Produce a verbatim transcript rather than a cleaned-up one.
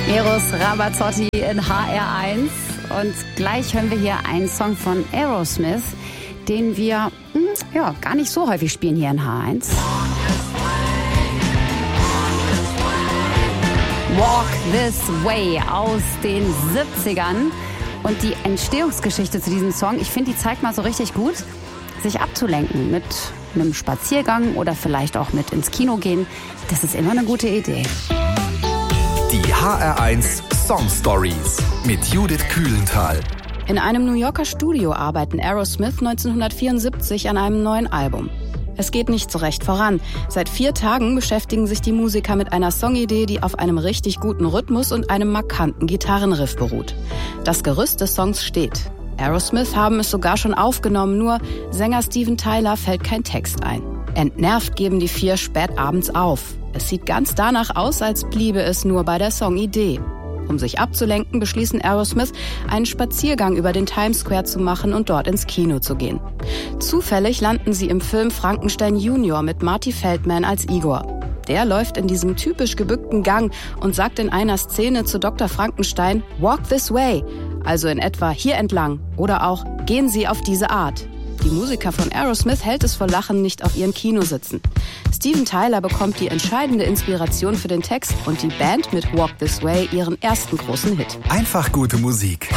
Eros Ramazzotti in H R eins. Und gleich hören wir hier einen Song von Aerosmith, den wir hm, ja, gar nicht so häufig spielen hier in H R eins. Walk This Way aus den siebzigern. Und die Entstehungsgeschichte zu diesem Song, ich finde, die zeigt mal so richtig gut, sich abzulenken mit einem Spaziergang oder vielleicht auch mit ins Kino gehen. Das ist immer eine gute Idee. Die H R eins Song Stories mit Judith Kühlenthal. In einem New Yorker Studio arbeiten Aerosmith neunzehnhundertvierundsiebzig an einem neuen Album. Es geht nicht so recht voran. Seit vier Tagen beschäftigen sich die Musiker mit einer Songidee, die auf einem richtig guten Rhythmus und einem markanten Gitarrenriff beruht. Das Gerüst des Songs steht. Aerosmith haben es sogar schon aufgenommen, nur Sänger Steven Tyler fällt kein Text ein. Entnervt geben die vier spät abends auf. Es sieht ganz danach aus, als bliebe es nur bei der Songidee. Um sich abzulenken, beschließen Aerosmith, einen Spaziergang über den Times Square zu machen und dort ins Kino zu gehen. Zufällig landen sie im Film Frankenstein Junior mit Marty Feldman als Igor. Der läuft in diesem typisch gebückten Gang und sagt in einer Szene zu Doktor Frankenstein, "Walk this way", also in etwa hier entlang oder auch "Gehen Sie auf diese Art". Die Musiker von Aerosmith hält es vor Lachen nicht auf ihren Kinositzen. Steven Tyler bekommt die entscheidende Inspiration für den Text und die Band mit Walk This Way ihren ersten großen Hit. Einfach gute Musik.